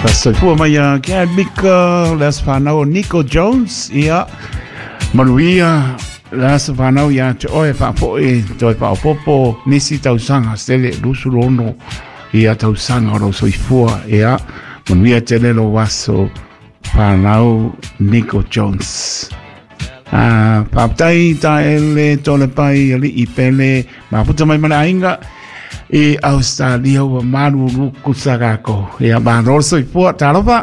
So for my Gad Mika, let's find out Nico Jones, yeah. Maria, let's find out ya joy pa po joy pa popo nisi tau sanga stele lusulono ia tau sanga ro soifua ia Maria tele lo waso find out Nico Jones. Papai ta ele tole pai ali ipele ma puta mai mana inga e Australia wa maru ruku sagako ia maro soifua talova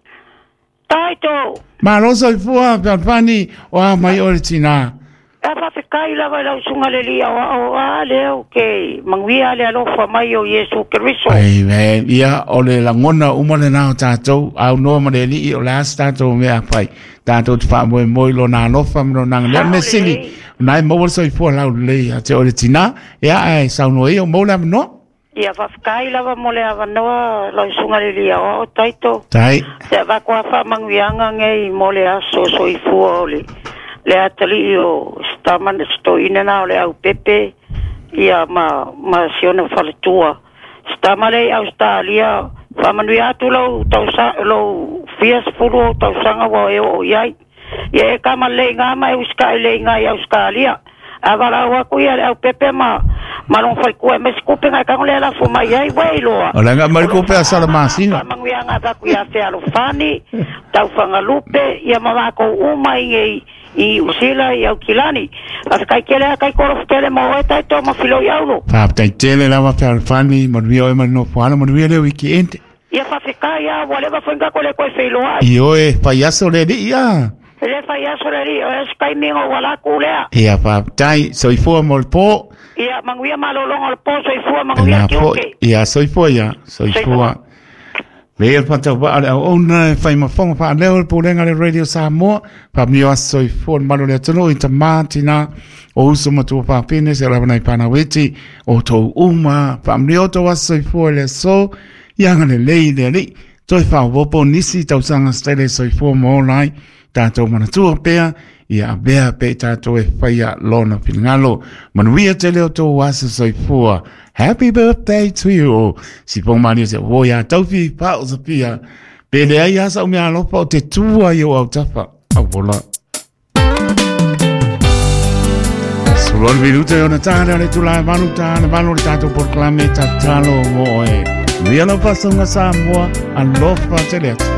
Taito. Maro soifua pani wa mai oritina Apa fikai lava lau sungalelia wa leo ke mangwia le alofa mai o Yesu Kristo. Amen. Ia ole la ngona umole na tatou au no male li o last tatou me apai. Tatou fa mo lo na alofa mo na le mesili. Nai mo so ifo la le ate ole tina ia ai sauno e mo la no. Ia fa fikai lava mole ava no lau sungalelia o taito. Tai. Se va kwa fa mangwia ngai mole aso so ifo ole. Le atali o staman sto inena le au pepe ia ma siona faletua stamale Australia famanu atu lo tausa lo fias furu tausanga wa o yai ye kama le ngama uska le ngai Australia agora wa ku ia au pepe ma non fai ku me skupe ngai ka le la fuma yai wailo ola nga mal ku pe sala masina mangu ia nga ku ia fe alo fani tau fanga lupe ia ma ko umai I usila I au kilani. Asa kai kele kai korof tele mo e tai to ma filo yaulo. Pa tai tele lava per fani mo vio e no fala mo vio le weekend. Ia fa fika ya wale va fenga kole ko filo ai. Io e payaso le dia. Le payaso le dia es kai mingo wala kulea. Ia pa tai so I fo mo po. Ia manguia malolong al po so I fo manguia kioke. Ia so I fo ya so I fo. Veo pata wa ona fai ma fonga pa leo po lenga le radio Samoa pa mio so I fon malo le tono in tamatina o uso matu pa pines e lavana I pana weti o to uma pa mio to wa so I fo le so yanga le le to fa wopo nisi tau sanga stele so I fo mo online tato mana tu pea ia bea pe tato e faia lona pilngalo manuia tele o to wasa so I fo happy birthday to you. Si pong mani se wo ya taufi pa o sapia. Pele ai asa o mea lopa o te tua yo au tapa. Au vola. Sulon viruta yo na tāna le tulai manu tāna manu le tātou por klame tatalo mo e. Via lopa songa Samoa an lofa te leatu.